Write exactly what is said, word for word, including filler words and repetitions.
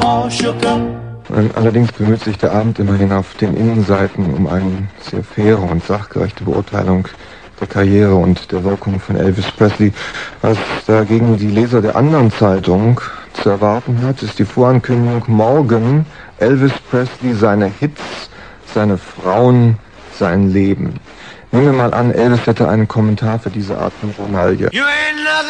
all shook up. Allerdings bemüht sich der Abend immerhin auf den Innenseiten um eine sehr faire und sachgerechte Beurteilung der Karriere und der Wirkung von Elvis Presley. Was dagegen die Leser der anderen Zeitung zu erwarten hat, ist die Vorankündigung: morgen Elvis Presley, seine Hits, seine Frauen, sein Leben. Nehmen wir mal an, Elvis hätte einen Kommentar für diese Art von Journalie.